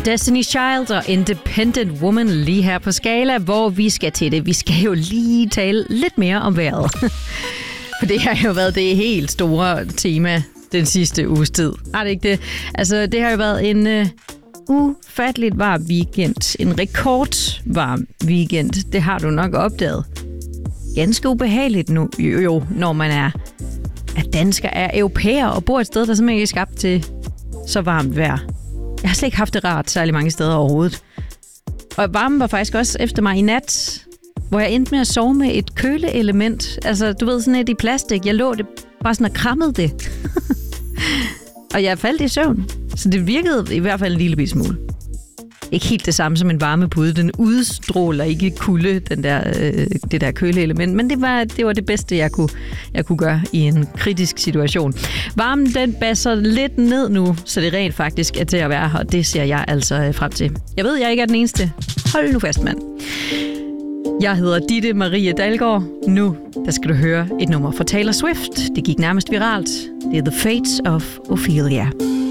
Destiny's Child og Independent Woman lige her på Skala, hvor vi skal til det. Vi skal jo lige tale lidt mere om vejret. For det har jo været det helt store tema den sidste uges tid. Er det ikke det? Altså, det har jo været en ufatteligt varm weekend. En rekordvarm weekend. Det har du nok opdaget. Ganske ubehageligt nu, jo, når man er dansker, er europæer og bor et sted, der simpelthen ikke er skabt til så varmt vejr. Jeg har slet ikke haft det rart særlig mange steder overhovedet. Og varmen var faktisk også efter mig i nat, hvor jeg endte med at sove med et køleelement. Altså, du ved, sådan et i plastik. Jeg lå det bare sådan og krammede det. Og jeg faldt i søvn. Så det virkede i hvert fald en lille bitte smule. Ikke helt det samme som en varmepude. Den udstråler ikke kulde, det der køleelement. Men det var det bedste, jeg kunne gøre i en kritisk situation. Varmen, den basser lidt ned nu, så det rent faktisk er til at være her. Det ser jeg altså frem til. Jeg ved, jeg ikke er den eneste. Hold nu fast, mand. Jeg hedder Ditte Marie Dalgaard. Nu der skal du høre et nummer fra Taylor Swift. Det gik nærmest viralt. Det er The Fate of Ophelia.